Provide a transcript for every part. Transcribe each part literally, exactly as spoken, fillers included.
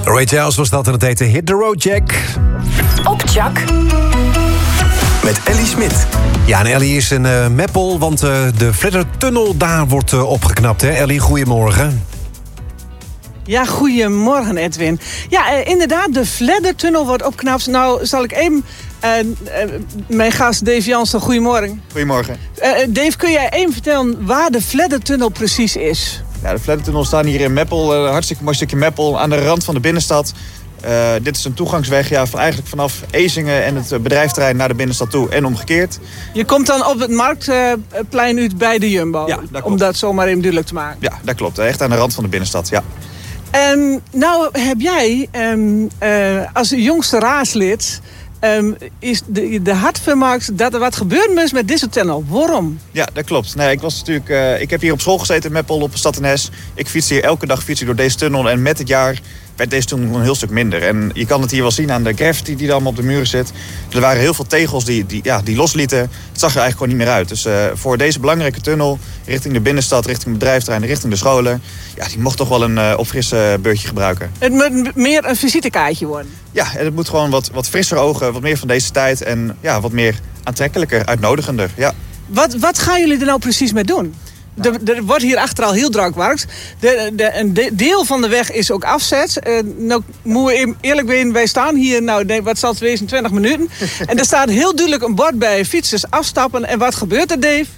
Ray Charles was dat en het heette Hit the Road Jack. Op Jack. Met Ellie Smit. Ja, en Ellie is in uh, Meppel, want uh, de Fleddertunnel daar wordt uh, opgeknapt. Hè? Ellie, goedemorgen. Ja, goedemorgen Edwin. Ja, uh, inderdaad, de Fleddertunnel wordt opgeknapt. Nou, zal ik even... Uh, uh, mijn gast Dave Jansen, goedemorgen. Goedemorgen. Uh, Dave, kun jij even vertellen waar de Fleddertunnel precies is? Ja, de Fleddertunnel staat hier in Meppel, een hartstikke mooi stukje Meppel, aan de rand van de binnenstad. Uh, dit is een toegangsweg ja, van eigenlijk vanaf Ezingen en het bedrijfterrein naar de binnenstad toe en omgekeerd. Je komt dan op het Marktplein uit bij de Jumbo, ja, dat om dat zomaar even duidelijk te maken. Ja, dat klopt. Echt aan de rand van de binnenstad, ja. Um, nou heb jij um, uh, als jongste raadslid... Um, is de, de hart vermaakt dat er wat gebeurd is met deze tunnel. Waarom? Ja, dat klopt. Nee, ik, was natuurlijk, uh, ik heb hier op school gezeten in Meppel op Stad en Hes. Ik fiets hier elke dag fiets ik door deze tunnel. En met het jaar werd deze tunnel een heel stuk minder. En je kan het hier wel zien aan de graffiti die er allemaal op de muren zit. Er waren heel veel tegels die, die, ja, die loslieten. Het zag er eigenlijk gewoon niet meer uit. Dus uh, voor deze belangrijke tunnel, richting de binnenstad, richting het bedrijfterrein, richting de scholen... ja, die mocht toch wel een uh, opfrisse beurtje gebruiken. Het moet meer een visitekaartje worden. Ja, en het moet gewoon wat, wat frisser ogen, wat meer van deze tijd... en ja, wat meer aantrekkelijker, uitnodigender. Ja. Wat, wat gaan jullie er nou precies mee doen? Er, er wordt hier achter al heel druk gewerkt. De, de, een de, deel van de weg is ook afzet. Uh, nou, moeten we eerlijk zijn, wij staan hier, nou, wat zal het wezen, twintig minuten. En er staat heel duidelijk een bord bij, fietsers afstappen. En wat gebeurt er, Dave?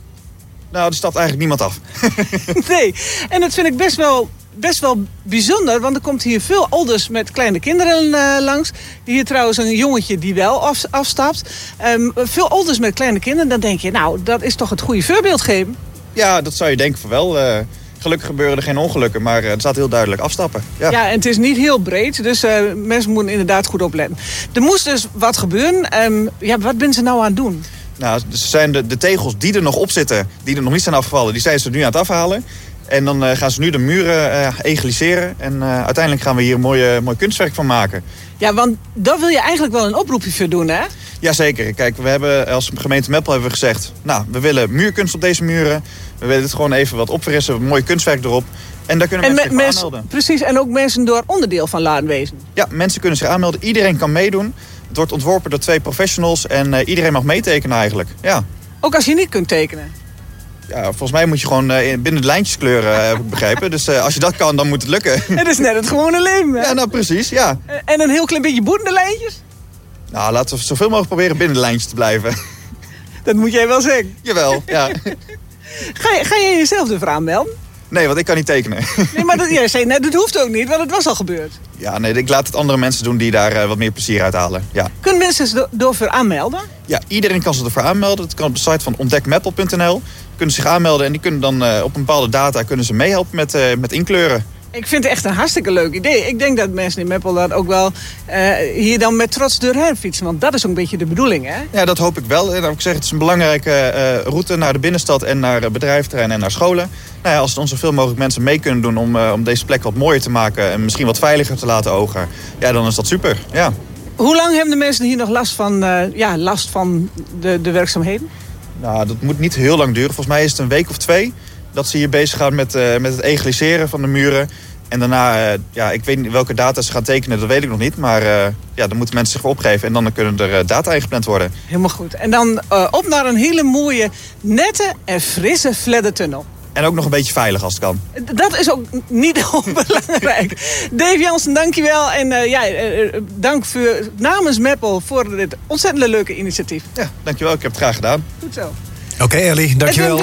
Nou, er stapt eigenlijk niemand af. Nee, en dat vind ik best wel, best wel bijzonder. Want er komt hier veel ouders met kleine kinderen uh, langs. Hier trouwens een jongetje die wel af, afstapt. Um, veel ouders met kleine kinderen. Dan denk je, nou, dat is toch het goede voorbeeld geven? Ja, dat zou je denken van wel. Uh, gelukkig gebeuren er geen ongelukken, maar uh, er staat heel duidelijk afstappen. Ja, ja, en het is niet heel breed, dus uh, mensen moeten inderdaad goed opletten. Er moest dus wat gebeuren. Um, ja, wat ben ze nou aan het doen? Nou, dus zijn de, de tegels die er nog op zitten, die er nog niet zijn afgevallen, die zijn ze nu aan het afhalen. En dan uh, gaan ze nu de muren uh, egaliseren. En uh, uiteindelijk gaan we hier een mooi, mooi kunstwerk van maken. Ja, want daar wil je eigenlijk wel een oproepje voor doen, hè? Jazeker. Kijk, we hebben als gemeente Meppel hebben we gezegd... nou, we willen muurkunst op deze muren. We willen het gewoon even wat opfrissen, een mooi kunstwerk erop. En daar kunnen en mensen me, zich mens, aanmelden. Precies, en ook mensen door onderdeel van laten wezen. Ja, mensen kunnen zich aanmelden. Iedereen kan meedoen. Het wordt ontworpen door twee professionals. En uh, iedereen mag meetekenen eigenlijk. Ja. Ook als je niet kunt tekenen? Ja, volgens mij moet je gewoon uh, binnen de lijntjes kleuren, uh, heb ik begrepen. Dus uh, als je dat kan, dan moet het lukken. Het is net het gewone leven, hè? Ja, nou precies, ja. En een heel klein beetje boetende lijntjes? Nou, laten we zoveel mogelijk proberen binnen de lijntjes te blijven. Dat moet jij wel zeggen. Jawel, ja. Ga je, ga je jezelf ervoor aanmelden? Nee, want ik kan niet tekenen. Nee, maar dat, jij zei net, dat hoeft ook niet, want het was al gebeurd. Ja, nee, ik laat het andere mensen doen die daar uh, wat meer plezier uit halen. Ja. Kunnen mensen zich door voor aanmelden? Ja, iedereen kan zich ervoor aanmelden. Dat kan op de site van ontdek meppel punt n l. Kunnen zich aanmelden en die kunnen dan uh, op een bepaalde data kunnen ze meehelpen met, uh, met inkleuren. Ik vind het echt een hartstikke leuk idee. Ik denk dat mensen in Meppel dat ook wel uh, hier dan met trots doorheen fietsen. Want dat is ook een beetje de bedoeling, hè? Ja, dat hoop ik wel. En dan ik zeg, het is een belangrijke uh, route naar de binnenstad en naar uh, bedrijfterrein en naar scholen. Nou ja, als er ons zoveel mogelijk mensen mee kunnen doen om, uh, om deze plek wat mooier te maken en misschien wat veiliger te laten ogen, ja, dan is dat super. Ja. Hoe lang hebben de mensen hier nog last van, uh, ja, last van de, de werkzaamheden? Nou, dat moet niet heel lang duren. Volgens mij is het een week of twee dat ze hier bezig gaan met, uh, met het egaliseren van de muren. En daarna, uh, ja, ik weet niet welke data ze gaan tekenen, dat weet ik nog niet. Maar uh, ja, dan moeten mensen zich voor opgeven en dan kunnen er uh, data ingepland worden. Helemaal goed. En dan uh, op naar een hele mooie, nette en frisse Fleddertunnel. En ook nog een beetje veilig als het kan. Dat is ook niet onbelangrijk. Dave Jansen, dankjewel. En uh, ja, uh, dank voor, namens Meppel voor dit ontzettend leuke initiatief. Ja, dankjewel. Ik heb het graag gedaan. Goed zo. Oké, okay, Ellie, dankjewel.